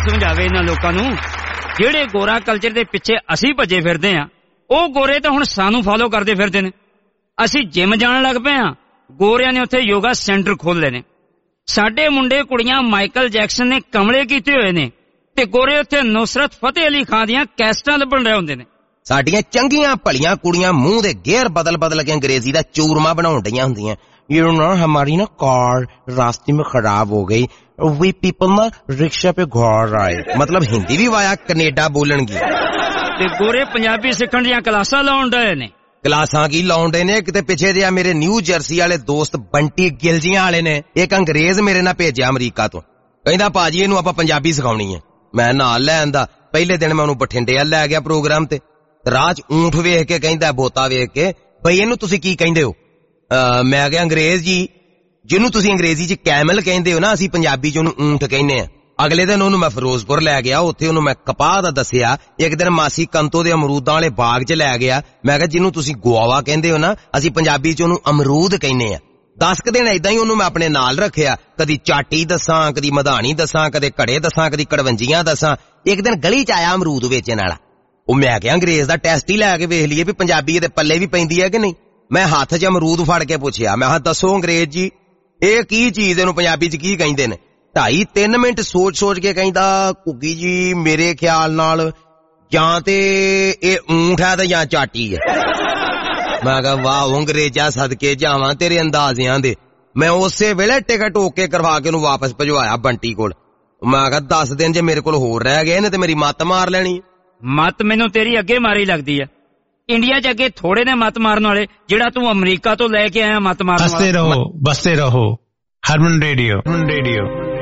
ਸਮਝਾਵੇ ਇਹਨਾਂ ਲੋਕਾਂ ਨੂੰ ਜਿਹੜੇ ਗੋਰਾ ਕਲਚਰ ਦੇ ਪਿੱਛੇ ਅਸੀਂ ਭੱਜੇ ਫਿਰਦੇ ਆ, ਉਹ ਗੋਰੇ ਤਾਂ ਹੁਣ ਸਾਨੂੰ ਫਾਲੋ ਕਰਦੇ ਫਿਰਦੇ ਨੇ। ਅਸੀਂ ਜਿਮ ਜਾਣ ਲੱਗ ਪਏ ਆ, ਗੋਰਿਆਂ ਨੇ ਉੱਥੇ ਯੋਗਾ ਸੈਂਟਰ ਖੋਲ ਲਏ ਨੇ। ਸਾਡੇ ਮੁੰਡੇ ਕੁੜੀਆਂ ਮਾਈਕਲ ਜੈਕਸਨ ਨੇ ਕਮਲੇ ਕੀਤੇ ਹੋਏ ਨੇ ਤੇ ਗੋਰੇ ਉੱਥੇ ਨੁਸਰਤ ਫਤਿਹ ਅਲੀ ਖਾਨ ਦੀਆਂ ਕੈਸਟਾਂ ਲੱਭਣ ਰਹੇ ਹੁੰਦੇ ਨੇ। ਸਾਡੀਆਂ ਚੰਗੀਆਂ ਭਲੀਆਂ ਕੁੜੀਆਂ ਮੂੰਹ ਦੇ ਗੇਅਰ ਬਦਲ ਕੇ ਅੰਗਰੇਜ਼ੀ ਦਾ ਚੂਰਮਾ ਬਣਾਉਣ ਡਈਆਂ ਹੁੰਦੀਆਂ। ਯੂ ਨੋ ਹਮਾਰੀ ਨਾ ਕਾਰ ਰਾਸਤੇ में खराब हो गई, we people ना रिक्शा पे घर आए। मतलब हिंदी भी वाया कनेडा बोलणगी ਤੇ ਗੋਰੇ ਪੰਜਾਬੀ ਸਿੱਖਣ ਦੀਆਂ ਕਲਾਸਾਂ ਲਾਉਣ ਡਏ ਨੇ। ਕਲਾਸਾਂ ਕੀ ਲਾਉਣ ਡੇ ਨੇ? ਕਿਤੇ ਪਿੱਛੇ ਜਿਹਾ ਮੇਰੇ ਨਿਊ ਜਰਸੀ ਵਾਲੇ ਦੋਸਤ ਬੰਟੀ ਗਿਲਜੀਆਂ ਵਾਲੇ ਨੇ ਇੱਕ ਅੰਗਰੇਜ਼ ਮੇਰੇ ਨਾਲ ਭੇਜਿਆ ਅਮਰੀਕਾ ਤੋਂ। ਕਹਿੰਦਾ ਭਾਜੀ ਇਹਨੂੰ ਆਪਾਂ ਪੰਜਾਬੀ ਸਿਖਾਉਣੀ ਹੈ। ਮੈਂ ਨਾਲ ਲੈ ਆਂਦਾ। ਪਹਿਲੇ ਦਿਨ ਮੈਂ ਉਹਨੂੰ ਬਠਿੰਡੇ ਵੱਲ ਲੈ ਗਿਆ ਪ੍ਰੋਗਰਾਮ ਤੇ। ਰਾਹ 'ਚ ਊਂਠ ਵੇਖ ਕੇ ਕਹਿੰਦਾ, ਬੋਤਾ ਵੇਖ ਕੇ, ਬਈ ਇਹਨੂੰ ਤੁਸੀਂ ਕੀ ਕਹਿੰਦੇ ਹੋ? ਮੈਂ ਕਿਹਾ ਅੰਗਰੇਜ਼ ਜੀ, ਜਿਹਨੂੰ ਤੁਸੀਂ ਅੰਗਰੇਜ਼ੀ 'ਚ ਕੈਮਲ ਕਹਿੰਦੇ ਹੋ ਨਾ, ਅਸੀਂ ਪੰਜਾਬੀ 'ਚ ਉਹਨੂੰ ਊਂਠ ਕਹਿੰਦੇ ਆ। ਅਗਲੇ ਦਿਨ ਉਹਨੂੰ ਮੈਂ ਫਿਰੋਜ਼ਪੁਰ ਲੈ ਗਿਆ, ਉੱਥੇ ਉਹਨੂੰ ਮੈਂ ਕਪਾਹ ਦਾ ਦੱਸਿਆ। ਇੱਕ ਦਿਨ ਮਾਸੀ ਕੰਤੋ ਦੇ ਅਮਰੂਦਾਂ ਵਾਲੇ ਬਾਗ 'ਚ ਲੈ ਗਿਆ। ਮੈਂ ਕਿਹਾ ਜਿਹਨੂੰ ਤੁਸੀਂ ਗੁਆਵਾ ਕਹਿੰਦੇ ਹੋ ਨਾ, ਅਸੀਂ ਪੰਜਾਬੀ 'ਚ ਉਹਨੂੰ ਅਮਰੂਦ ਕਹਿੰਦੇ ਆ। 10 ਕੁ ਦਿਨ ਏਦਾਂ ਹੀ ਉਹਨੂੰ ਮੈਂ ਆਪਣੇ ਨਾਲ ਰੱਖਿਆ। ਕਦੀ ਚਾਟੀ ਦੱਸਾਂ, ਕਦੀ ਮਧਾਣੀ ਦੱਸਾਂ, ਕਦੇ ਘੜੇ ਦੱਸਾਂ, ਕਦੀ ਕੜਵੰਜੀਆਂ ਦੱਸਾਂ। ਇੱਕ ਦਿਨ ਗਲੀ 'ਚ ਆਇਆ ਅਮਰੂਦ ਵੇਚਣ ਵਾਲਾ। ਉਹ ਮੈਂ ਕਿਹਾ ਅੰਗਰੇਜ਼ ਦਾ ਟੈਸਟ ਹੀ ਲੈ ਕੇ ਵੇਖ ਲਈਏ ਵੀ ਪੰਜਾਬੀ ਇਹਦੇ ਪੱਲੇ ਵੀ ਪੈਂਦੀ ਹੈ ਕਿ ਨਹੀਂ। ਮੈਂ ਹੱਥ 'ਚ ਅਮਰੂਦ ਫੜ ਕੇ ਪੁੱਛਿਆ, ਮੈਂ ਕਿਹਾ ਦੱਸੋ ਅੰਗਰੇਜ਼ ਜੀ ਇਹ ਕੀ ਚੀਜ਼, ਇਹਨੂੰ ਪੰਜਾਬੀ 'ਚ ਕੀ ਕਹਿੰਦੇ ਨੇ? 2.5-3 ਮਿੰਟ ਸੋਚ ਕੇ ਕਹਿੰਦਾ, ਘੁੱਗੀ ਜੀ ਮੇਰੇ ਖਿਆਲ ਨਾਲ ਜਾਂ ਤੇ ਇਹ ਊਂਠ ਹੈ ਤੇ ਜਾਂ ਚਾਟੀ ਹੈ। ਮੈਂ ਕਿਹਾ ਵਾਹ ਅੰਗਰੇਜ਼ਾ ਸਦਕੇ ਜਾਵਾਂ ਤੇਰੇ ਅੰਦਾਜ਼ਿਆਂ ਦੇ। ਮੈਂ ਉਸੇ ਵੇਲੇ ਟਿਕਟ ਓਕੇ ਕਰਵਾ ਕੇ ਉਹਨੂੰ ਵਾਪਸ ਭਜਵਾਇਆ ਬੰਟੀ ਕੋਲ। ਮੈਂ ਕਿਹਾ 10 ਦਿਨ ਜੇ ਮੇਰੇ ਕੋਲ ਹੋਰ ਰਹਿ ਗਏ ਨੇ ਤੇ ਮੇਰੀ ਮੱਤ ਮਾਰ ਲੈਣੀ। ਮੱਤ ਮੈਨੂੰ ਤੇਰੀ ਅੱਗੇ ਮਾਰੀ ਲੱਗਦੀ ਆ। ਇੰਡੀਆ 'ਚ ਅੱਗੇ ਥੋੜੇ ਨੇ ਮੱਤ ਮਾਰਨ ਵਾਲੇ, ਜਿਹੜਾ ਤੂੰ ਅਮਰੀਕਾ ਤੋਂ ਲੈ ਕੇ ਆਇਆ ਮੱਤ ਮਾਰਨ ਵਾਲਾ। ਬਸਤੇ ਰਹੋ ਹਰਮਨ ਰੇਡੀਓ।